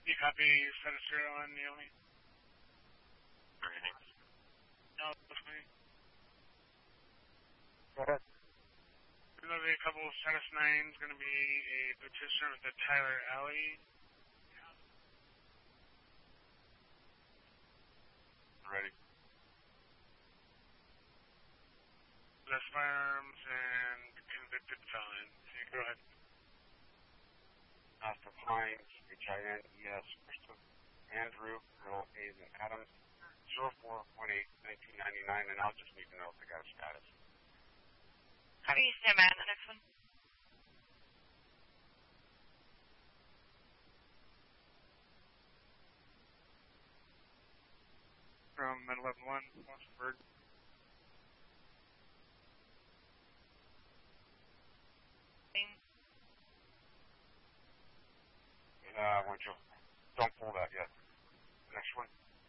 You copy status 0 on Naomi? Everything. No, that's me. Go ahead. There's going to be a couple of status 9s, going to be a petitioner with the Tyler Alley. Ready. Less firearms and convicted felon. So you go ahead. Oscar Pines, H-I-N-E-S, Christopher Andrew, Earl Hayes, and Adams, 04-18-1999, and I'll just need to know if they got a status. How do you stand by on the next one? From 911, Washington. Won't you? Don't pull that yet. Next one.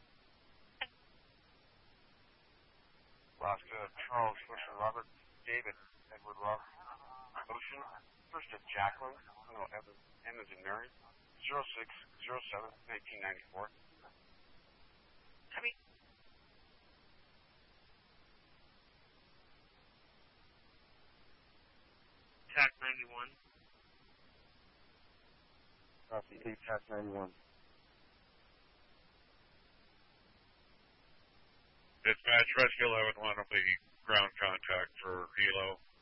Alaska, Charles, Fisher, Robert, David, Edward, Robert, Ocean, first of Jacqueline, no, M as in Mary, 06-07-1994. Copy. TAC 91. Copy, TAC 91. Dispatch, Rescue 11-1 will be ground contact for helo.